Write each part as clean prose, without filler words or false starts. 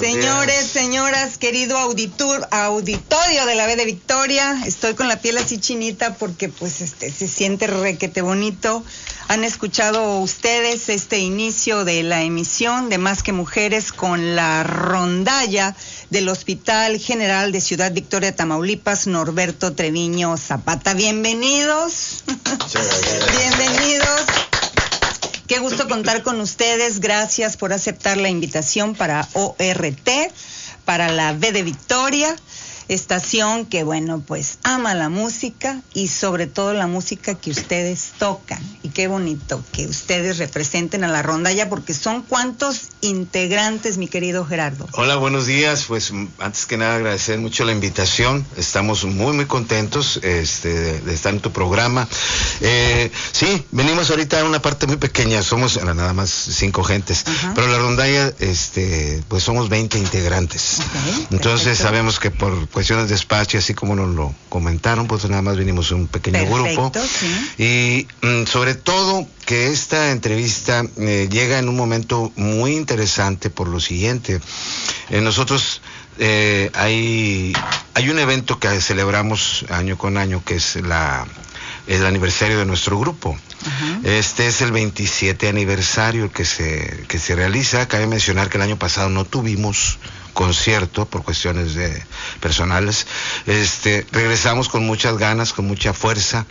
Señores, señoras, querido auditorio de la B de Victoria, estoy con la piel así chinita porque pues se siente requete bonito. Han escuchado ustedes este inicio de la emisión de Más que Mujeres con la rondalla del Hospital General de Ciudad Victoria, Tamaulipas, Norberto Treviño Zapata. Bienvenidos. Bienvenidos. Qué gusto contar con ustedes. Gracias por aceptar la invitación para ORT, para la B de Victoria, estación que, bueno, pues ama la música y sobre todo la música que ustedes tocan. Y qué bonito que ustedes representen a la rondalla, porque son ¿cuántos integrantes, mi querido Gerardo? Hola, buenos días. Pues antes que nada agradecer mucho la invitación. Estamos muy contentos de estar en tu programa. Sí, venimos ahorita a una parte muy pequeña, somos nada más 5 gentes. Ajá. Pero la rondalla, pues somos 20 integrantes. Okay, entonces perfecto. Sabemos que por cuestiones de espacio, así como nos lo comentaron, pues nada más venimos un pequeño grupo. Sí. Y sobre todo que esta entrevista llega en un momento muy interesante por lo siguiente. Nosotros hay un evento que celebramos año con año, que es el aniversario de nuestro grupo. Uh-huh. Este es el 27 aniversario que se realiza. Cabe mencionar que el año pasado no tuvimos concierto por cuestiones personales. Regresamos con muchas ganas, con mucha fuerza,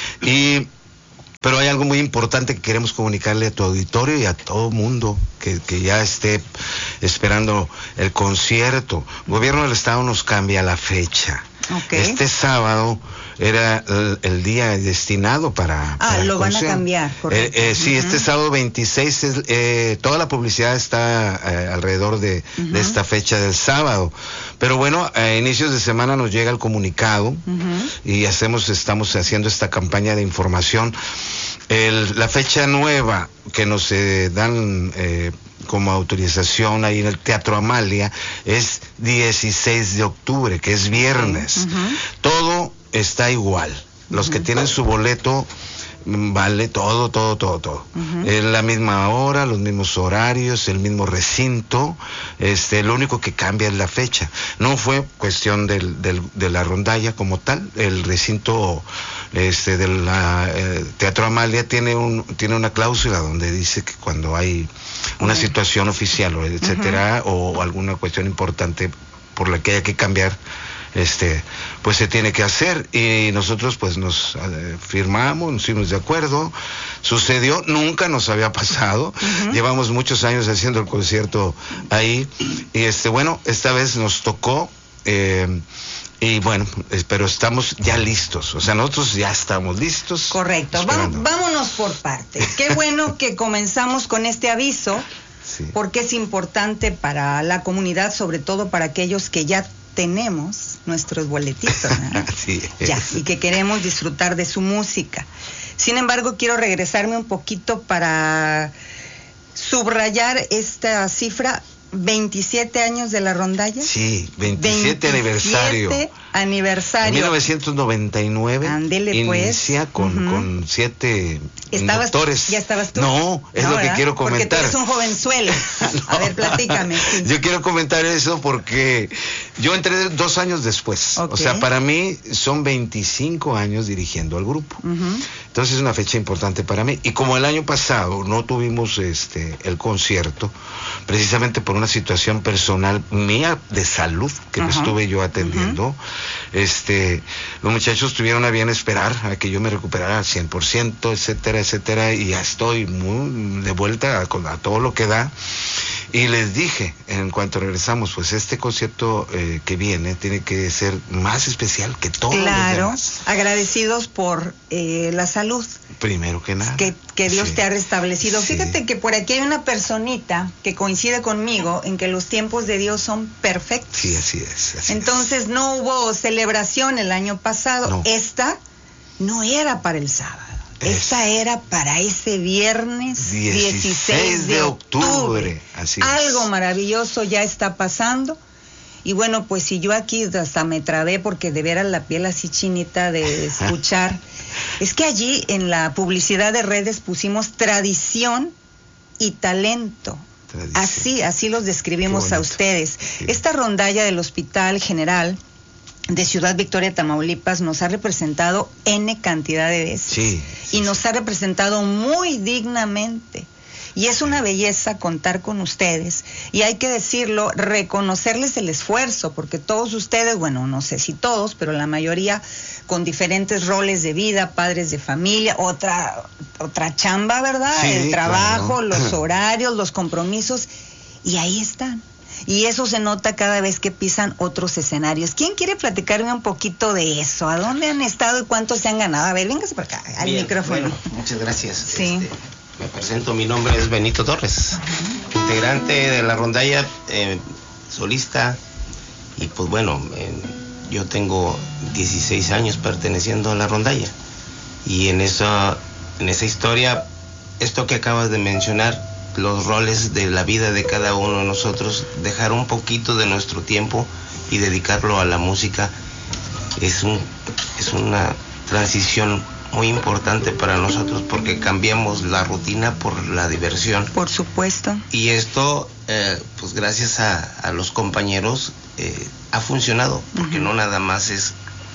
pero hay algo muy importante que queremos comunicarle a tu auditorio y a todo mundo que ya esté esperando el concierto. El gobierno del estado nos cambia la fecha. Okay. Este sábado era el día destinado para lo van a cambiar, correcto. Sí, este sábado 26, toda la publicidad está alrededor de esta fecha del sábado. Pero bueno, a inicios de semana nos llega el comunicado y estamos haciendo esta campaña de información. La fecha nueva que nos dan como autorización ahí en el Teatro Amalia es 16 de octubre, que es viernes. Todo está igual. Los que tienen su boleto, vale todo. En la misma hora, los mismos horarios, el mismo recinto. Lo único que cambia es la fecha. No fue cuestión de la rondalla como tal. El recinto del Teatro Amalia tiene una cláusula donde dice que cuando hay una situación oficial o etcétera, o alguna cuestión importante por la que haya que cambiar, pues se tiene que hacer, y nosotros pues nos firmamos, nos fuimos de acuerdo. Sucedió, nunca nos había pasado. Llevamos muchos años haciendo el concierto ahí, y bueno, esta vez nos tocó, y bueno, pero estamos ya listos, o sea, nosotros ya estamos listos. Correcto, vámonos por partes. Qué bueno que comenzamos con este aviso, sí, porque es importante para la comunidad, sobre todo para aquellos que ya tenemos nuestros boletitos, ¿no? Así es. Ya, y que queremos disfrutar de su música. Sin embargo, quiero regresarme un poquito para subrayar esta cifra. 27 años de la rondalla. Sí, 27 aniversario. 27 aniversario. En 1999. Ándele, inicia pues. con 7 doctores. ¿Ya estabas tú? No, es lo que quiero comentar. Porque tú eres un jovenzuelo. No. A ver, platícame. Sí. Yo quiero comentar eso porque yo entré 2 años después. Okay. O sea, para mí son 25 años dirigiendo al grupo. Entonces es una fecha importante para mí. Y como el año pasado no tuvimos el concierto, precisamente por una situación personal mía de salud que me estuve yo atendiendo, los muchachos tuvieron a bien esperar a que yo me recuperara al 100%, etcétera, y ya estoy muy de vuelta a todo lo que da. Y les dije, en cuanto regresamos, pues este concierto que viene tiene que ser más especial que todos los demás. Agradecidos por la salud. Primero que nada. Que Dios te ha restablecido. Sí. Fíjate que por aquí hay una personita que coincide conmigo en que los tiempos de Dios son perfectos. Sí, así es. Entonces no hubo celebración el año pasado. No. Esta no era para el sábado. Esta era para ese viernes 16 de octubre. Así es. Algo maravilloso ya está pasando. Y bueno, pues si yo aquí hasta me trabé porque de veras la piel así chinita de escuchar. Es que allí en la publicidad de redes pusimos tradición y talento. tradición. Así los describimos a ustedes. Sí. Esta rondalla del Hospital General de Ciudad Victoria, Tamaulipas, nos ha representado N cantidad de veces. Sí, y nos ha representado muy dignamente. Y es una belleza contar con ustedes. Y hay que decirlo, reconocerles el esfuerzo, porque todos ustedes, bueno, no sé si todos, pero la mayoría con diferentes roles de vida, padres de familia, otra chamba, ¿verdad? Sí, el trabajo, claro. los horarios, los compromisos, y ahí están. Y eso se nota cada vez que pisan otros escenarios. ¿Quién quiere platicarme un poquito de eso? ¿A dónde han estado y cuánto se han ganado? A ver, véngase por acá, al micrófono. Bueno, muchas gracias. Sí. Me presento, mi nombre es Benito Torres, integrante de la rondalla, solista, y pues bueno, yo tengo 16 años perteneciendo a la rondalla, y en esa historia, esto que acabas de mencionar, los roles de la vida de cada uno de nosotros, dejar un poquito de nuestro tiempo y dedicarlo a la música, es una transición muy importante para nosotros, porque cambiamos la rutina por la diversión. Por supuesto. Y esto, pues gracias a los compañeros, ha funcionado, porque no nada más es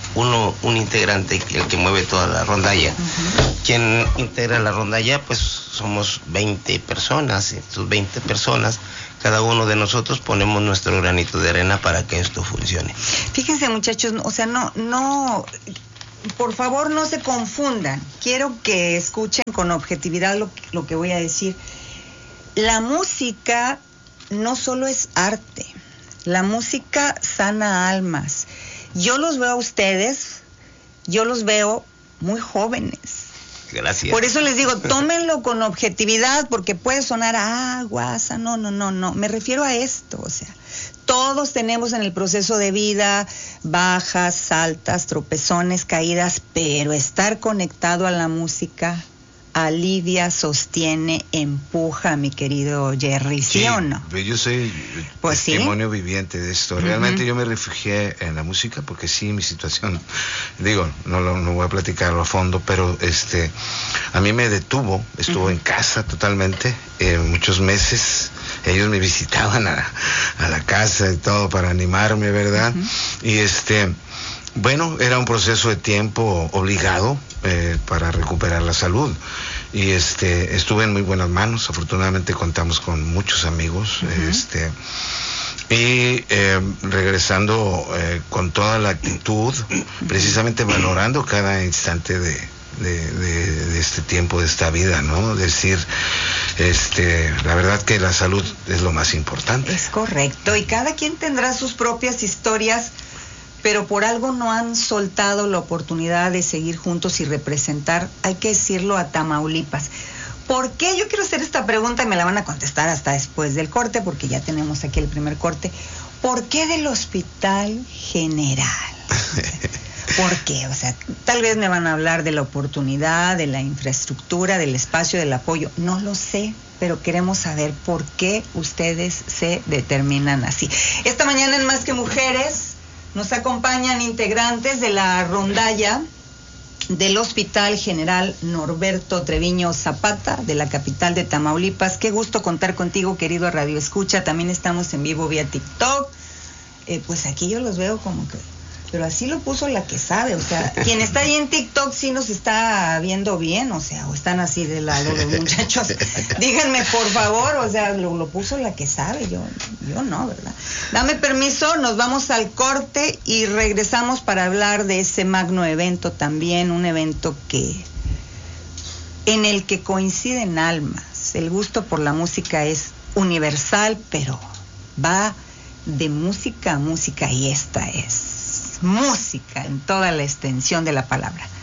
un integrante el que mueve toda la rondalla. Quien integra la rondalla, pues somos 20 personas. Estos 20 personas, cada uno de nosotros ponemos nuestro granito de arena para que esto funcione. Fíjense, muchachos, o sea, no, por favor no se confundan. Quiero que escuchen con objetividad lo que voy a decir. La música no solo es arte, la música sana almas. Yo los veo a ustedes, yo los veo muy jóvenes. Gracias. Por eso les digo, tómenlo con objetividad, porque puede sonar, guasa, no. Me refiero a esto, o sea, todos tenemos en el proceso de vida bajas, altas, tropezones, caídas, pero estar conectado a la música alivia, sostiene, empuja, mi querido Jerry, ¿sí o no? Yo soy Pues testimonio viviente de esto. Realmente yo me refugié en la música porque sí, mi situación, digo, no voy a platicarlo a fondo, pero a mí me detuvo, estuvo en casa totalmente, muchos meses. Ellos me visitaban a la casa y todo para animarme, ¿verdad? Y bueno, era un proceso de tiempo obligado para recuperar la salud. Y estuve en muy buenas manos. Afortunadamente contamos con muchos amigos. Y regresando con toda la actitud, precisamente valorando cada instante de este tiempo, de esta vida, ¿no? Decir, la verdad que la salud es lo más importante. Es correcto, y cada quien tendrá sus propias historias, pero por algo no han soltado la oportunidad de seguir juntos y representar, hay que decirlo, a Tamaulipas. ¿Por qué? Yo quiero hacer esta pregunta y me la van a contestar hasta después del corte, porque ya tenemos aquí el primer corte. ¿Por qué del Hospital General? ¿Por qué? O sea, tal vez me van a hablar de la oportunidad, de la infraestructura, del espacio, del apoyo. No lo sé, pero queremos saber por qué ustedes se determinan así. Esta mañana en Más que Mujeres nos acompañan integrantes de la rondalla del Hospital General Norberto Treviño Zapata, de la capital de Tamaulipas. Qué gusto contar contigo, querido Radio Escucha. También estamos en vivo vía TikTok. Pues aquí yo los veo como que... Pero así lo puso la que sabe, o sea, quien está ahí en TikTok sí nos está viendo bien, o sea, o están así de lado los muchachos. Díganme, por favor, o sea, lo puso la que sabe, yo no, ¿verdad? Dame permiso, nos vamos al corte y regresamos para hablar de ese magno evento también, un evento en el que coinciden almas. El gusto por la música es universal, pero va de música a música, y esta es música en toda la extensión de la palabra.